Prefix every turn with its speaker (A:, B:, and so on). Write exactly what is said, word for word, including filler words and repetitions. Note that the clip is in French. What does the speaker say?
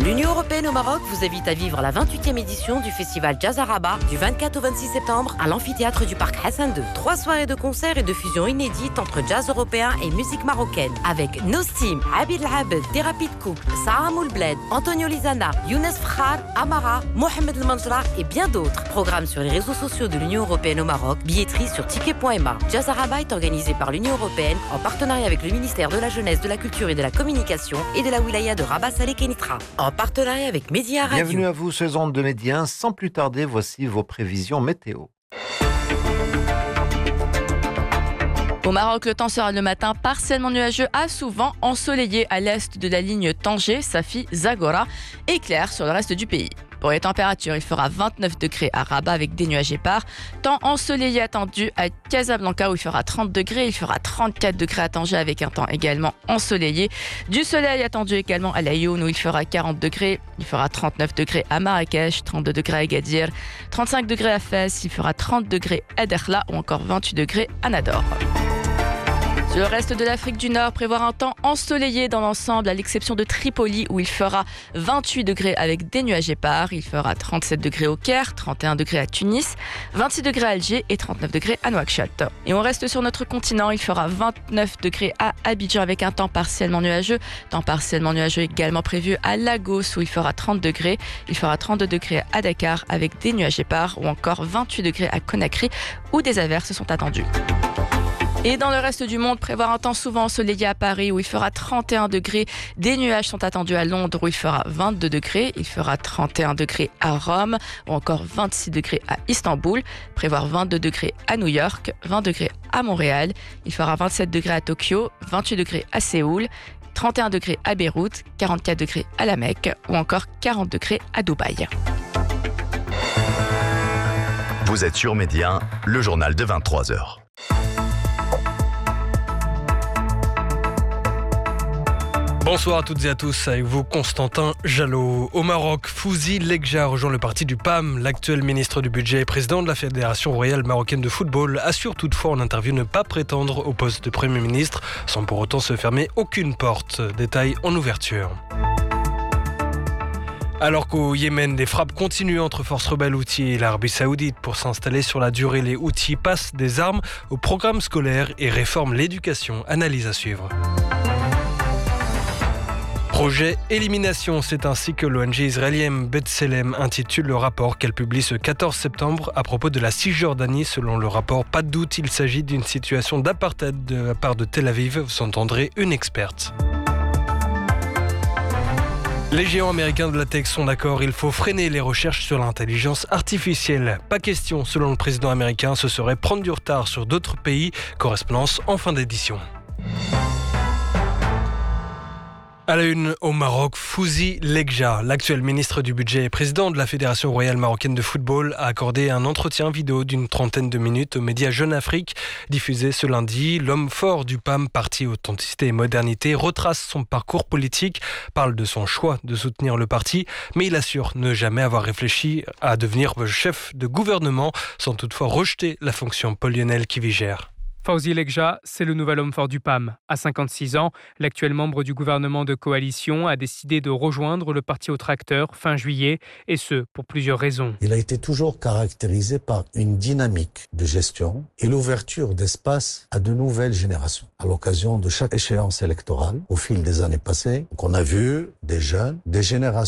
A: L'Union européenne au Maroc vous invite à vivre la vingt-huitième édition du festival Jazz à Rabat du vingt-quatre au vingt-six septembre à l'amphithéâtre du Parc Hassan deux. Trois soirées de concerts et de fusion inédites entre jazz européen et musique marocaine avec Nostim, Abid Labed, Thérapie de couple, Saam Bled, Antonio Lizana, Younes Fkhar, Amara, Mohamed El Manjra et bien d'autres. Programme sur les réseaux sociaux de l'Union européenne au Maroc, billetterie sur ticket point m a. Jazz à Rabat est organisé par l'Union européenne en partenariat avec le ministère de la Jeunesse, de la Culture et de la Communication et de la wilaya de Rabat Salé Kenitra. En partenariat avec Média Radio.
B: Bienvenue à vous, ces ondes de Média. Sans plus tarder, voici vos prévisions météo.
C: Au Maroc, le temps sera le matin partiellement nuageux à souvent ensoleillé à l'est de la ligne Tanger, Safi, Zagora et clair sur le reste du pays. Pour les températures, il fera vingt-neuf degrés à Rabat avec des nuages épars. Temps ensoleillé attendu à Casablanca où il fera trente degrés. Il fera trente-quatre degrés à Tanger avec un temps également ensoleillé. Du soleil attendu également à Laayoune où il fera quarante degrés. Il fera trente-neuf degrés à Marrakech, trente-deux degrés à Agadir, trente-cinq degrés à Fès. Il fera trente degrés à Dakhla ou encore vingt-huit degrés à Nador. Sur le reste de l'Afrique du Nord, prévoir un temps ensoleillé dans l'ensemble, à l'exception de Tripoli, où il fera vingt-huit degrés avec des nuages épars. Il fera trente-sept degrés au Caire, trente et un degrés à Tunis, vingt-six degrés à Alger et trente-neuf degrés à Nouakchott. Et on reste sur notre continent, il fera vingt-neuf degrés à Abidjan avec un temps partiellement nuageux. Temps partiellement nuageux également prévu à Lagos, où il fera trente degrés. Il fera trente-deux degrés à Dakar avec des nuages épars, ou encore vingt-huit degrés à Conakry, où des averses sont attendues. Et dans le reste du monde, prévoir un temps souvent ensoleillé à Paris où il fera trente et un degrés. Des nuages sont attendus à Londres où il fera vingt-deux degrés. Il fera trente et un degrés à Rome ou encore vingt-six degrés à Istanbul. Prévoir vingt-deux degrés à New York, vingt degrés à Montréal. Il fera vingt-sept degrés à Tokyo, vingt-huit degrés à Séoul, trente et un degrés à Beyrouth, quarante-quatre degrés à la Mecque ou encore quarante degrés à Dubaï.
D: Vous êtes sur Média, le journal de vingt-trois heures.
E: Bonsoir à toutes et à tous, avec vous Constantin Jalot. Au Maroc, Fouzi Legja rejoint le parti du P A M. L'actuel ministre du Budget et président de la Fédération royale marocaine de football assure toutefois en interview ne pas prétendre au poste de Premier ministre, sans pour autant se fermer aucune porte. Détail en ouverture. Alors qu'au Yémen, des frappes continuent entre forces rebelles Houthis et l'Arabie Saoudite pour s'installer sur la durée. Les Houthis passent des armes au programme scolaire et réforment l'éducation. Analyse à suivre. Projet élimination, c'est ainsi que l'O N G israélienne B'Tselem intitule le rapport qu'elle publie ce quatorze septembre à propos de la Cisjordanie. Selon le rapport, pas de doute, il s'agit d'une situation d'apartheid de la part de Tel Aviv, vous entendrez une experte. Les géants américains de la tech sont d'accord, il faut freiner les recherches sur l'intelligence artificielle. Pas question, selon le président américain, ce serait prendre du retard sur d'autres pays. Correspondance en fin d'édition. À la une, au Maroc, Fouzi Legja, l'actuel ministre du Budget et président de la Fédération royale marocaine de football, a accordé un entretien vidéo d'une trentaine de minutes aux médias Jeune Afrique. Diffusé ce lundi, l'homme fort du P A M, parti Authenticité et Modernité, retrace son parcours politique, parle de son choix de soutenir le parti, mais il assure ne jamais avoir réfléchi à devenir chef de gouvernement, sans toutefois rejeter la fonction Paul Lionel qui vigère.
F: Fouzi Legja, c'est le nouvel homme fort du P A M. À cinquante-six ans, l'actuel membre du gouvernement de coalition a décidé de rejoindre le parti aux tracteurs fin juillet, et ce, pour plusieurs raisons.
G: Il a été toujours caractérisé par une dynamique de gestion et l'ouverture d'espace à de nouvelles générations. À l'occasion de chaque échéance électorale, au fil des années passées, on a vu des jeunes, des générations